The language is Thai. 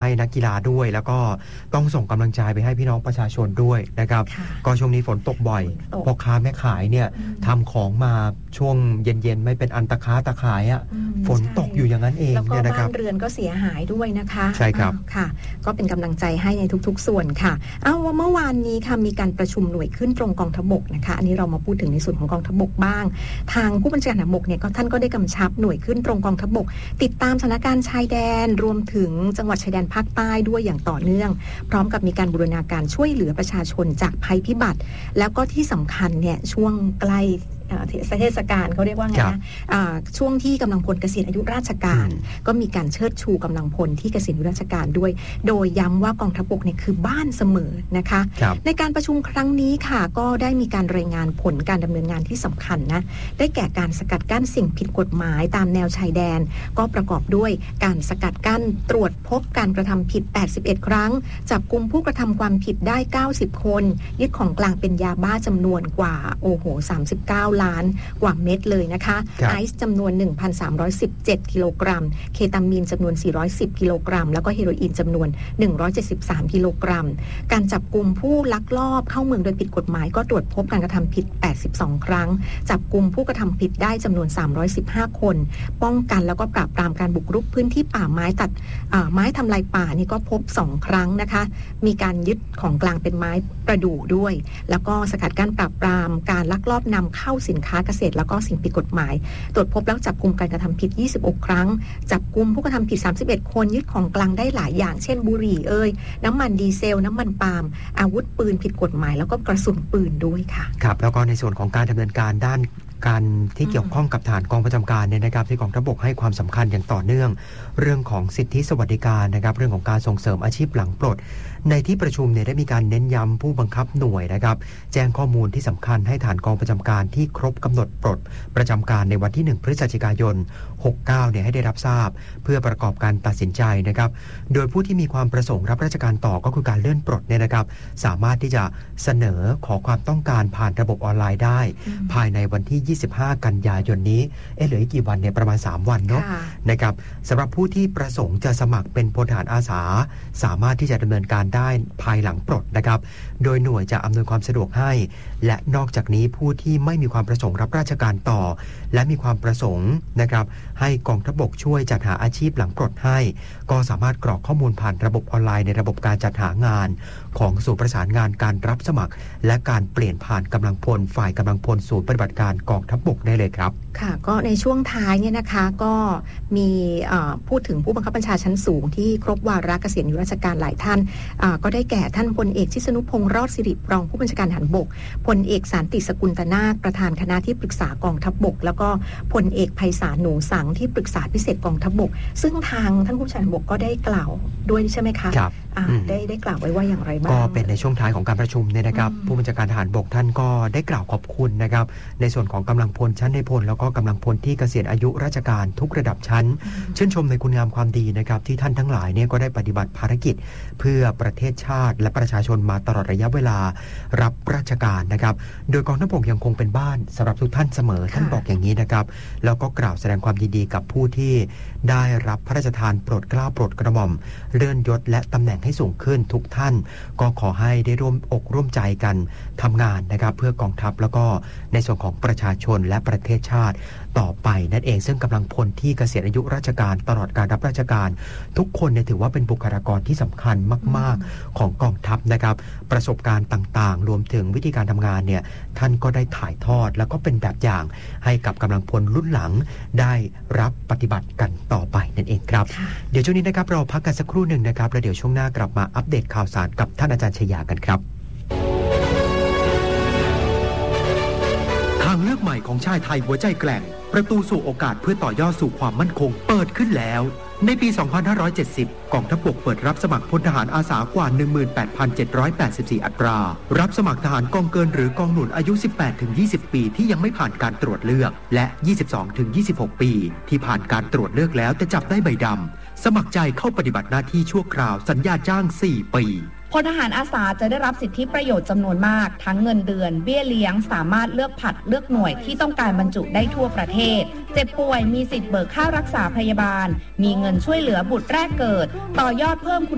ให้นักกีฬาด้วยแล้วก็ต้องส่งกำลังใจไปให้พี่น้องประชาชนด้วยนะครับก็ช่วงนี้ฝนตกบ่อยพ่อค้าแม่ขายเนี่ยทำของมาช่วงเย็นๆไม่เป็นอันตะค้าตะขายฝนตกอยู่อย่างนั้นเองเนี่ยนะครับแล้วก็บ้านเรือนก็เสียหายด้วยนะคะใช่ครับค่ะก็เป็นกำลังใจให้ในทุกๆส่วนค่ะว่าเมื่อวานนี้ค่ะมีการประชุมหน่วยขึ้นตรงกองทัพบกนะคะอันนี้เรามาพูดถึงในส่วนของกองทัพบกบ้างทางผู้บัญชาการทหารบกเนี่ยก็ท่านก็ได้กำชับหน่วยขึ้นตรงกองทัพบกติดตามสถานการณ์ชายแดนรวมถึงจังหวัดชายแดนภาคใต้ด้วยอย่างต่อเนื่องพร้อมกับมีการบูรณาการช่วยเหลือประชาชนจากภัยพิบัติแล้วก็ที่สำคัญเนี่ยช่วงใกล้เทศกาลเขาเรียกว่าไงนะช่วงที่กำลังพลเกษียณอายุราชการก็มีการเชิดชูกำลังพลที่เกษียณอายุราชการด้วยโดยย้ำว่ากองทัพบกเนี่ยคือบ้านเสมอนะคะในการประชุมครั้งนี้ค่ะก็ได้มีการรายงานผลการดำเนินงานที่สำคัญนะได้แก่การสกัดกั้นสิ่งผิดกฎหมายตามแนวชายแดนก็ประกอบด้วยการสกัดกั้นตรวจพบการกระทำผิด81ครั้งจับกุมผู้กระทำความผิดได้90คนยึดของกลางเป็นยาบ้าจำนวนกว่า39ล้านกว่าเม็ดเลยนะคะไอซ์จำนวน 1,317 กิโลกรัมเคตามีนจำนวน410กิโลกรัมแล้วก็เฮโรอีนจำนวน173กิโลกรัมการจับกุมผู้ลักลอบเข้าเมืองโดยผิดกฎหมายก็ตรวจพบการกระทำผิด82ครั้งจับกุมผู้กระทำผิดได้จำนวน315คนป้องกันแล้วก็ปราบปรามการบุกรุกพื้นที่ป่าไม้ตัดไม้ทำลายป่านี่ก็พบ2ครั้งนะคะมีการยึดของกลางเป็นไม้ประดู่ด้วยแล้วก็สกัดกั้นปราบปรามการลักลอบนำเข้าสินค้าเกษตรแล้วก็สิ่งผิดกฎหมายตรวจพบแล้วจับกุมการกระทำผิด26ครั้งจับกุมผู้กระทำผิด31คนยึดของกลางได้หลายอย่างเช่นบุหรี่น้ำมันดีเซลน้ำมันปาล์มอาวุธปืนผิดกฎหมายแล้วก็กระสุนปืนด้วยค่ะครับแล้วก็ในส่วนของการดำเนินการด้านการที่เกี่ยวข้องกับฐานกองประจำการเนี่ยนะครับที่กองทัพบกให้ความสำคัญอย่างต่อเนื่องเรื่องของสิทธิสวัสดิการนะครับเรื่องของการส่งเสริมอาชีพหลังปลดในที่ประชุมเนี่ยได้มีการเน้นย้ำผู้บังคับหน่วยนะครับแจ้งข้อมูลที่สำคัญให้ฐานกองประจำการที่ครบกำหนดปลดประจำการในวันที่1พฤศจิกายน69เนี่ยให้ได้รับทราบเพื่อประกอบการตัดสินใจนะครับโดยผู้ที่มีความประสงค์รับราชการต่อก็คือการเลื่อนปลดเนี่ยนะครับสามารถที่จะเสนอขอความต้องการผ่านระบบออนไลน์ได้ภายในวันที่25กันยายนนี้เหลืออีกกี่วันเนี่ยประมาณ3วันเนาะนะครับสำหรับผู้ที่ประสงค์จะสมัครเป็นพลทหารอาสาสามารถที่จะดำเนินการได้ภายหลังปลดนะครับโดยหน่วยจะอำนวยความสะดวกให้และนอกจากนี้ผู้ที่ไม่มีความประสงค์รับราชการต่อและมีความประสงค์นะครับให้กองทัพบกช่วยจัดหาอาชีพหลังปลดให้ก็สามารถกรอกข้อมูลผ่านระบบออนไลน์ในระบบการจัดหางานของศูนย์ประสานงานการรับสมัครและการเปลี่ยนผ่านกำลังพลฝ่ายกำลังพลศูนย์ปฏิบัติการกองทัพบกได้เลยครับค่ะก็ในช่วงท้ายเนี่ยนะคะก็มีพูดถึงผู้บังคับบัญชาชั้นสูงที่ครบวาระเกษียณอายุราชการหลายท่านก็ได้แก่ท่านพลเอกชิสนุพงษ์รอดสิริรองผู้บัญชาการทหารบกพลเอกสันติสกุลตนาคประธานคณะที่ปรึกษากองทัพบกแล้วก็พลเอกไพศาลหนูสังที่ปรึกษาพิเศษกองทัพบกซึ่งทางท่านผู้บัญชาการบกก็ได้กล่าวด้วยใช่ไหมคะครับได้กล่าวไว้ว่าอย่างไรบ้างก็เป็นในช่วงท้ายของการประชุมเนี่ยนะครับผู้บัญชาการทหารบกท่านก็ได้กล่าวขอบคุณนะครับในส่วนของกำลังพลชั้นในพลแล้วก็กำลังพลที่เกษียณอายุราชการทุกระดับชั้นชื่นชมในคุณงามความดีนะครับที่ท่านทั้งหลายเนี่ยก็ได้ปฏิบัติภารกิจเพื่อประเทศชาติและประชาชนมาตลอดระยะเวลารับราชการนะครับโดยกองทัพบกยังคงเป็นบ้านสำหรับทุกท่านเสมอท่านบอกอย่างนี้นะครับแล้วก็กล่าวแสดงความยินดีกับผู้ที่ได้รับพระราชทานโปรดเกล้าโปรดกระหม่อมเลื่อนยศและตำแหน่งให้สูงขึ้นทุกท่านก็ขอให้ได้ร่วมอกร่วมใจกันทำงานนะครับเพื่อกองทัพแล้วก็ในส่วนของประชาชนและประเทศชาติต่อไปนั่นเองซึ่งกำลังพลที่เกษียณอายุราชการตลอดการรับราชการทุกคนเนี่ยถือว่าเป็นบุคลากรที่สำคัญมากๆของกองทัพนะครับประสบการณ์ต่างๆรวมถึงวิธีการทำงานเนี่ยท่านก็ได้ถ่ายทอดแล้วก็เป็นแบบอย่างให้กับกำลังพลรุ่นหลังได้รับปฏิบัติกันต่อไปนั่นเองครับเดี๋ยวช่วงนี้นะครับเราพักกันสักครู่หนึ่งนะครับแล้วเดี๋ยวช่วงหน้ากลับมาอัปเดตข่าวสารกับท่านอาจารย์ชยากันครับทางเลือกใหม่ของชายไทยหัวใจแกร่งประตูสู่โอกาสเพื่อต่อยอดสู่ความมั่นคงเปิดขึ้นแล้วในปี 2570 กองทัพบกเปิดรับสมัครพลทหารอาสากว่า 18,784 อัตรารับสมัครทหารกองเกินหรือกองหนุนอายุ 18-20 ปีที่ยังไม่ผ่านการตรวจเลือกและ 22-26 ปีที่ผ่านการตรวจเลือกแล้วแต่จับได้ใบดำสมัครใจเข้าปฏิบัติหน้าที่ชั่วคราวสัญญาจ้าง 4 ปีพลทหารอาสาจะได้รับสิทธิประโยชน์จำนวนมากทั้งเงินเดือนเบี้ยเลี้ยงสามารถเลือกผัดเลือกหน่วยที่ต้องการบรรจุได้ทั่วประเทศเจ็บป่วยมีสิทธิ์เบิกค่ารักษาพยาบาลมีเงินช่วยเหลือบุตรแรกเกิดต่อยอดเพิ่ม